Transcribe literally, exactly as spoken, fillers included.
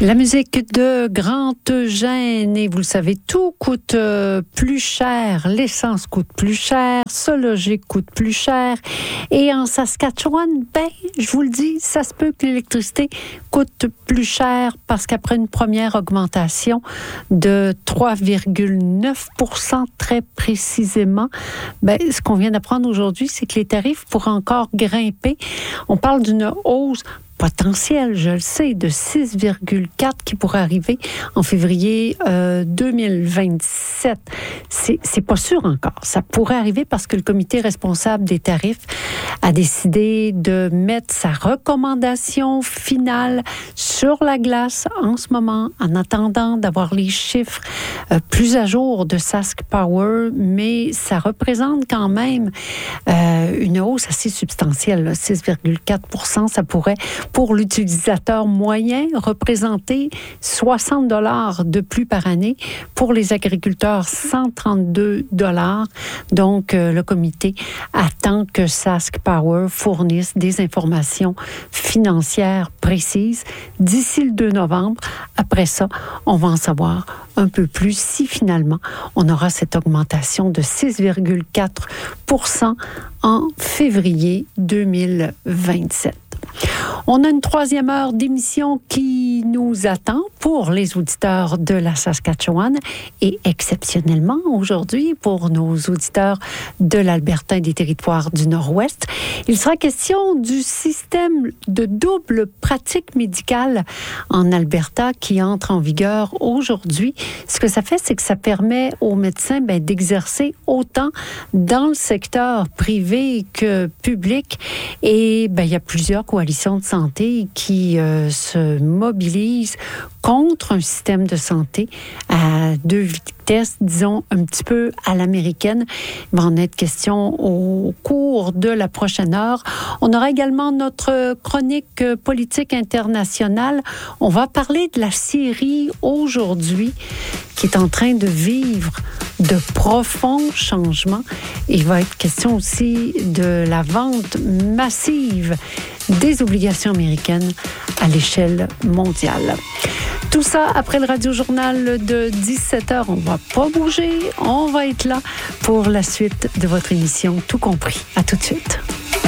La musique de Grand Eugène, et vous le savez, tout coûte euh, plus cher, l'essence coûte plus cher, se loger coûte plus cher, et en Saskatchewan, ben, je vous le dis, ça se peut que l'électricité coûte plus cher parce qu'après une première augmentation de trois virgule neuf pour cent très précisément, ben, ce qu'on vient d'apprendre aujourd'hui, c'est que les tarifs pourraient encore grimper. On parle d'une hausse potentiel, je le sais, de six virgule quatre qui pourrait arriver en février euh, deux mille vingt-sept. C'est, c'est pas sûr encore. Ça pourrait arriver parce que le comité responsable des tarifs a décidé de mettre sa recommandation finale sur la glace en ce moment, en attendant d'avoir les chiffres euh, plus à jour de Sask Power, mais ça représente quand même euh, une hausse assez substantielle, là, six virgule quatre pour cent. Ça pourrait, pour l'utilisateur moyen, représenter soixante dollars de plus par année. Pour les agriculteurs, cent trente-deux dollars. Donc, euh, le comité attend que Sask Power fournisse des informations financières précises d'ici le deux novembre. Après ça, on va en savoir un peu plus si finalement on aura cette augmentation de six virgule quatre pour cent en février deux mille vingt-sept. On a une troisième heure d'émission qui nous attend pour les auditeurs de la Saskatchewan et exceptionnellement aujourd'hui pour nos auditeurs de l'Alberta et des territoires du Nord-Ouest. Il sera question du système de double pratique médicale en Alberta qui entre en vigueur aujourd'hui. Ce que ça fait, c'est que ça permet aux médecins ben, d'exercer autant dans le secteur privé que public et ben, il y a plusieurs coalitions de santé qui euh, se mobilisent contre un système de santé à deux vitesses, disons un petit peu à l'américaine. Il va en être question au cours de la prochaine heure. On aura également notre chronique politique internationale. On va parler de la Syrie aujourd'hui, qui est en train de vivre de profonds changements. Il va être question aussi de la vente massive des obligations américaines à l'échelle mondiale. Tout ça après le radio-journal de dix-sept heures. On ne va pas bouger, on va être là pour la suite de votre émission Tout compris. À tout de suite.